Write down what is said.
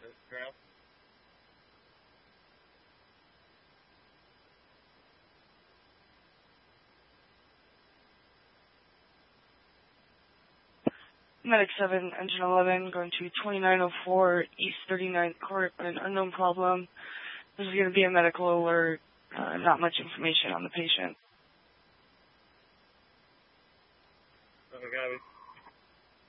Medic 7, Engine 11, going to 2904 East 39th Court, an unknown problem. This is going to be a medical alert, not much information on the patient. Okay, got it.